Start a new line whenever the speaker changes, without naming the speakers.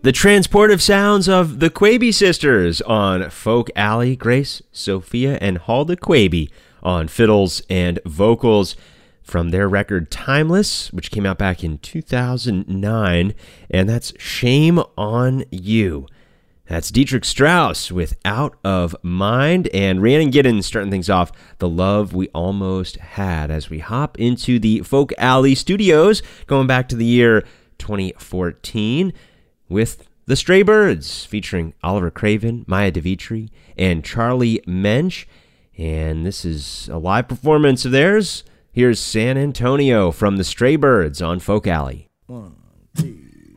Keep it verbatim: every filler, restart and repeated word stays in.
The transportive sounds of the Quaby Sisters on Folk Alley, Grace, Sophia, and Hulda Quaby on fiddles and vocals from their record Timeless, which came out back in two thousand nine, and that's Shame on You. That's Dietrich Strauss with Out of Mind, and Rhiannon Giddens starting things off, The Love We Almost Had, as we hop into the Folk Alley studios, going back to the year twenty fourteen, with The Stray Birds, featuring Oliver Craven, Maya DeVitri, and Charlie Mensch. And this is a live performance of theirs. Here's San Antonio from The Stray Birds on Folk Alley.
One, two.